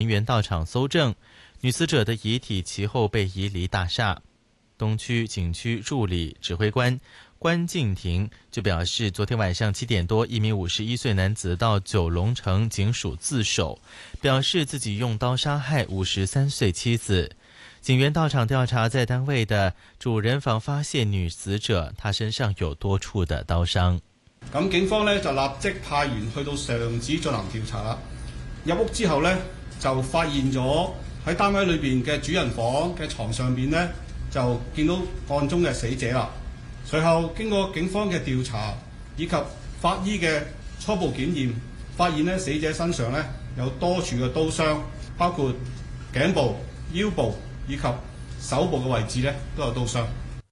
员到场搜证，女死者的遗体其后被移离大厦。东区警区助理指挥官关敬亭就表示，昨天晚上7点多，一名51岁男子到九龙城警署自首，表示自己用刀杀害53岁妻子。警员到场调查，在单位的主人房發現女死者，她身上有多處的刀傷。 咁警方呢就立即派員去到上址進行調查啦。入屋之後呢，就發現咗喺單位裏邊嘅主人房嘅床上邊呢，就見到案中嘅死者啦。隨後經過警方嘅調查以及法醫嘅初步檢驗，發現呢死者身上呢有多處嘅刀傷，包括頸部、腰部以及手部嘅位置呢都有刀傷。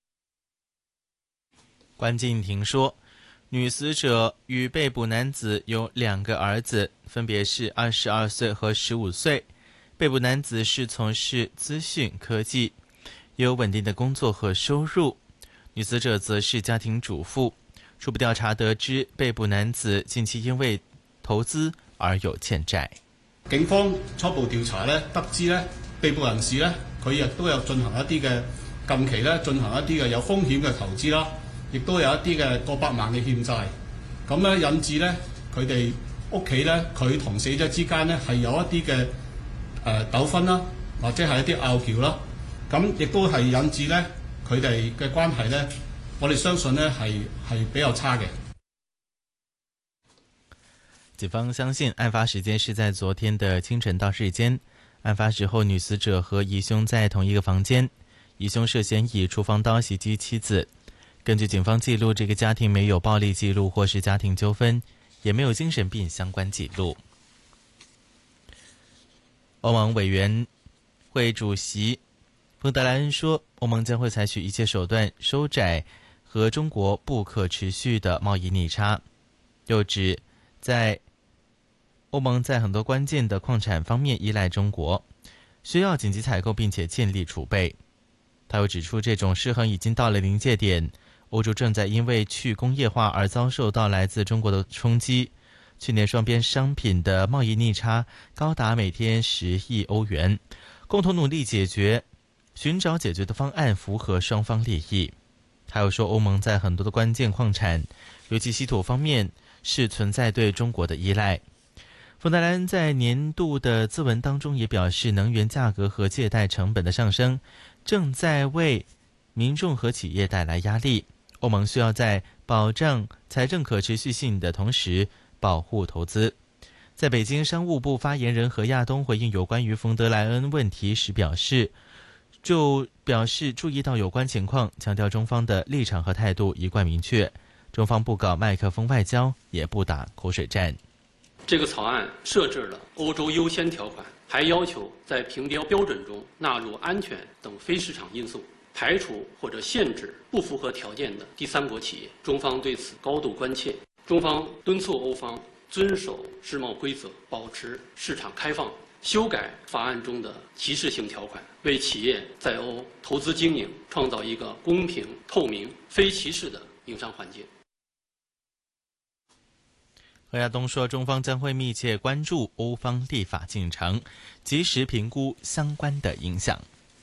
關敬亭說，女死者與被捕男子有2個兒子，分別是22歲和15歲。被捕男子是從事資訊科技，有穩定的工作和收入。女死者則是家庭主婦。初步調查得知，被捕男子近期因為投資而有欠債。 警方初步調查呢，得知呢被捕人士呢，佢亦都有進行一啲嘅近期呢進行一啲嘅有風險嘅投資啦，亦都有一啲嘅過百萬嘅欠債。咁呢引致呢佢哋屋企呢，佢同死者之間呢係有一啲嘅糾紛啦，或者係一啲拗撬啦。咁亦都係引致呢佢哋嘅關係呢，我哋相信呢係比較差嘅。 警方相信案發時間是在昨天的清晨到日間。案發時候，女死者和疑兇在同一個房間，疑兇涉嫌以廚房刀襲擊妻子。根據警方記錄，這個家庭沒有暴力記錄或是家庭糾紛，也沒有精神病相關記錄。歐盟委員會主席冯德萊恩說，歐盟將會採取一切手段收窄和中國不可持續的貿易逆差。又指歐盟在很多關鍵的礦產方面依賴中國，需要緊急採購並且建立儲備。他又指出，這種失衡已經到了臨界點，歐洲正在因為去工業化而遭受到來自中國的衝擊。去年雙邊商品的貿易逆差高達每天10億歐元，共同努力尋找解決的方案，符合雙方利益。他又說，歐盟在很多的關鍵礦產，尤其稀土方面，是存在對中國的依賴。冯德萊恩在年度的諮文當中也表示，能源價格和借貸成本的上升正在為民眾和企業帶來壓力。歐盟需要在保障財政可持續性的同時保護投資。在北京，商務部發言人何亞東回應有關於馮德萊恩問題時表示注意到有關情況，強調中方的立場和態度一貫明確，中方不搞麥克風外交，也不打口水戰。 這個草案設置了歐洲優先條款，還要求在評標標準中納入安全等非市場因素，排除或者限制不符合條件的第三國企業。中方對此高度關切，中方敦促歐方遵守世貿規則，保持市場開放，修改法案中的歧視性條款，為企業在歐投資經營創造一個公平、透明、非歧視的營商環境。 何亞東說，中方將會密切關注歐方立法進程，及時評估相關的影響。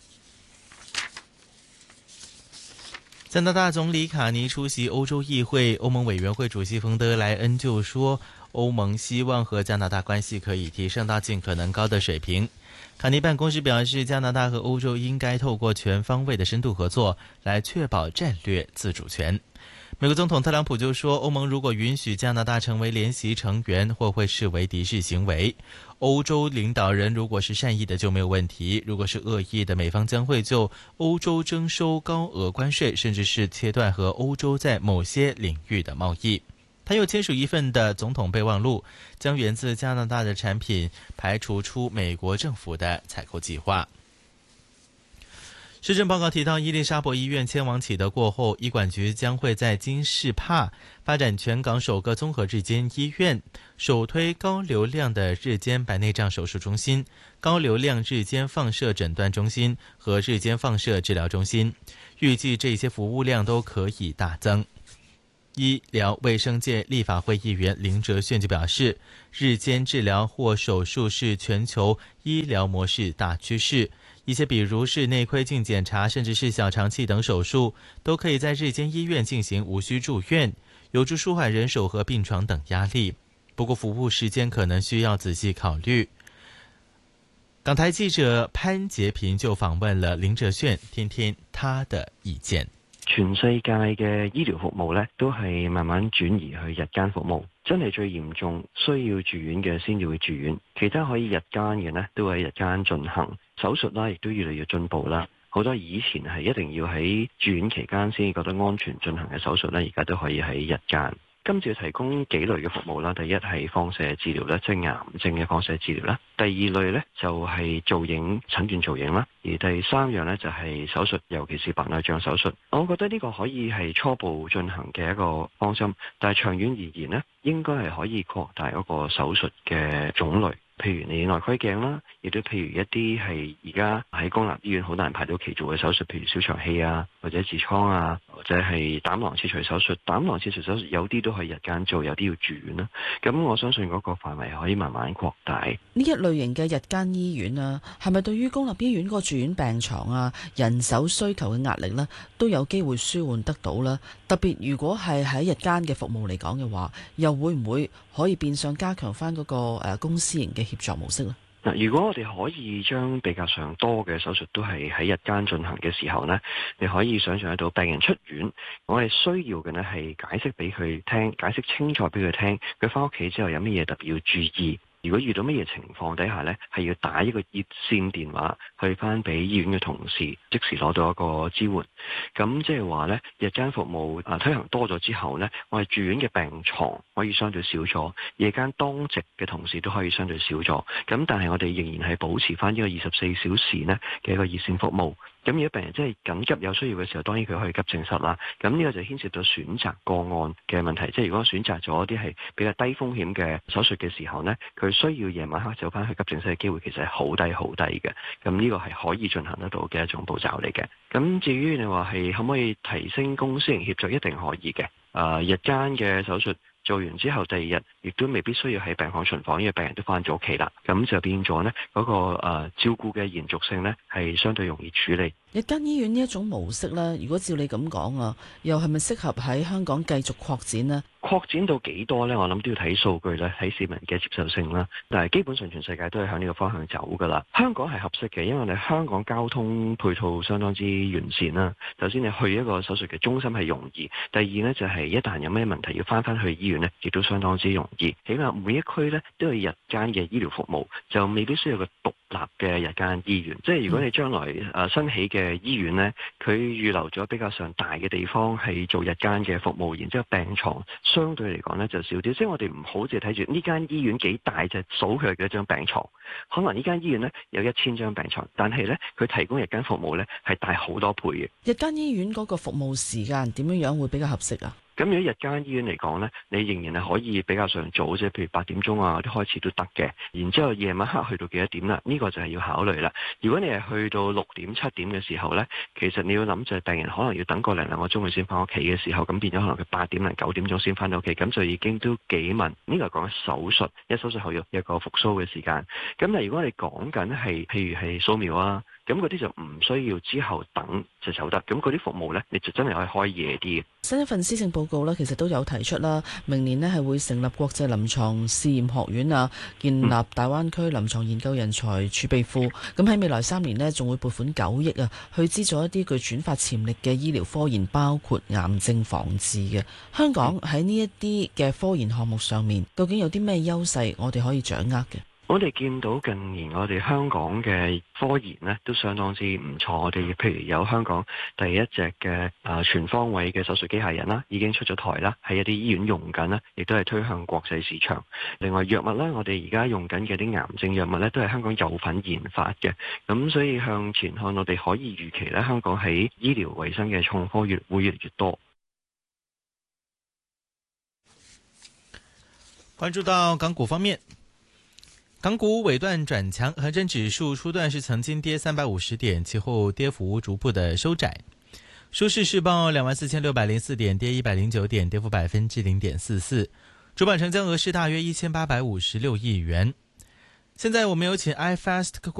加拿大總理卡尼出席歐洲議會，歐盟委員會主席馮德萊恩就說，歐盟希望和加拿大關係可以提升到盡可能高的水平。卡尼辦公室表示，加拿大和歐洲應該透過全方位的深度合作，來確保戰略自主權。美國總統特朗普就說，歐盟如果允許加拿大成為聯席成員，或會視為敵視行為。歐洲領導人如果是善意的就沒有問題，如果是惡意的，美方將會就歐洲徵收高額關稅，甚至是切斷和歐洲在某些領域的貿易。他又簽署一份的總統備忘錄，將源自加拿大的產品排除出美國政府的採購計劃。施政報告提到，伊麗莎白醫院遷往啟德過後，醫管局將會在金士帕發展全港首個綜合日間醫院，首推高流量的日間白內障手術中心、高流量日間放射診斷中心和日間放射治療中心，預計這些服務量都可以大增。 医疗卫生界立法会议员林哲炫就表示，日间治疗或手术是全球医疗模式大趋势，一些比如是内窥镜检查，甚至是小肠气等手术，都可以在日间医院进行，无需住院，有助舒缓人手和病床等压力。不过服务时间可能需要仔细考虑。港台记者潘洁平就訪問了林哲炫，聽聽他的意見。 全世界嘅醫療服務咧，都係慢慢轉移去日間服務。真係最嚴重需要住院嘅先至會住院，其他可以日間嘅呢，都喺日間進行。手術啦，亦都越嚟越進步啦。好多以前係一定要喺住院期間先覺得安全進行嘅手術咧，而家都可以喺日間。今次提供幾類嘅服務啦，第一係放射治療啦，即係癌症嘅放射治療啦。第二類呢，就係造影診斷造影啦，而第三樣呢，就係手術，尤其是白內障手術。我覺得呢個可以係初步進行嘅一個方針，但係長遠而言呢，應該係可以擴大嗰個手術嘅種類。譬如你內窺鏡啦，亦都譬如一啲係而家喺公立醫院好難排到期做嘅手術，譬如小腸氣啊，或者痔瘡啊，或者係膽囊切除手術。膽囊切除手術有啲都可以日間做，有啲要住院啦。咁我相信嗰個範圍可以慢慢擴大。 呢一類型嘅日間醫院啊，係咪對於公立醫院嗰個住院病床啊、人手需求嘅壓力呢，都有機會舒緩得到啦？特別如果係喺日間嘅服務嚟講嘅話，又會唔會可以變相加強翻嗰個公私營嘅協作模式呢？ 嗱，如果我哋可以將比較上多嘅手術都係喺日間進行嘅時候呢，你可以想象得到病人出院，我哋需要嘅呢係解釋俾佢聽，解釋清楚俾佢聽，佢翻屋企之後有乜嘢特別要注意。如果遇到乜嘢情況底下呢，係要打一個熱線電話去翻俾醫院嘅同事，即時攞到一個支援。咁即係話呢，日間服務推行多咗之後呢，我哋住院嘅病床可以相對少咗，夜間當值嘅同事都可以相對少咗。咁但係我哋仍然係保持翻呢個24小時呢嘅一個熱線服務。咁如果病人真係緊急有需要嘅時候，當然佢可以急症室啦。咁呢個就牽涉到選擇個案嘅問題，即係如果選擇咗一啲係比較低風險嘅手術嘅時候呢，佢需要夜晚黑走翻去急症室嘅機會其實係好低好低嘅。咁呢個係可以進行得到嘅一種步驟嚟嘅。咁至於你話係可唔可以提升公私營協作，一定可以嘅。日間嘅手術做完之後，第二日亦都未必需要喺病房巡房，因為病人都翻咗屋企啦。咁就變咗呢嗰個照顧嘅延續性呢，係相對容易處理。 日間醫院呢一種模式呢，如果照你咁講啊，又係咪適合喺香港繼續擴展呢？ 擴展到幾多呢？我諗都要睇數據咧，睇市民嘅接受性啦。但係基本上全世界都係向呢個方向走噶啦。香港係合適嘅，因為我哋香港交通配套相當之完善啦。首先你去一個手術嘅中心係容易，第二呢，就係一旦有咩問題要翻去醫院呢，亦都相當之容易。起碼每一區呢，都有日間嘅醫療服務，就未必需要個獨立嘅日間醫院。即係如果你將來新起嘅醫院呢，佢預留咗比較上大嘅地方係做日間嘅服務，然之後病床相對嚟講呢就少啲。即係我哋唔好淨係睇住呢間醫院幾大，就數佢嘅幾多張病床。可能呢間醫院呢有1000張病床，但係呢，佢提供日間服務呢係大好多倍嘅。 日間醫院嗰個服務時間點樣會比較合適啊？ 咁如果日間醫院嚟講呢，你仍然係可以比較上早，即係譬如8點鐘啊啲開始都得嘅。然之後夜晚黑去到幾多點啦？呢個就係要考慮啦。如果你係去到6點7點嘅時候呢，其實你要諗就係病人可能要等個2個鐘佢先翻屋企嘅時候，咁變咗可能佢8點9點鐘先翻到屋企，咁就已經都幾問。呢個係講緊手術，因為手術後要一個復甦嘅時間。咁但係如果你講緊係譬如係掃描啊，咁嗰啲就唔需要之後等就走得。咁嗰啲服務呢，你就真係可以開夜啲嘅。 新一份施政報告呢，其實都有提出啦，明年呢係會成立國際臨床試驗學院啊，建立大灣區臨床研究人才儲備庫。咁喺未來3年呢，仲會撥款9億啊，去資助一啲具轉發潛力嘅醫療科研，包括癌症防治嘅。香港喺呢一啲嘅科研項目上面，究竟有啲咩優勢我哋可以掌握嘅？ 我哋見到近年我哋香港嘅科研呢都相當之唔錯。我哋譬如有香港第一隻嘅全方位嘅手術機械人啦，已經出咗台啦，喺一啲醫院用緊啦，亦都係推向國際市場。另外藥物啦，我哋而家用緊嘅啲癌症藥物呢，都係香港有份研發嘅。咁所以向前看，我哋可以預期呢，香港喺醫療衛生嘅創科會越嚟越多。 關注到港股方面。港股尾段轉強，恒生指數初段是曾經跌350點，其後跌幅逐步的收窄。 舒适市报24,604点，跌109点，跌幅0.44%。主板成交额是大约1856亿元。现在我们有请 iFast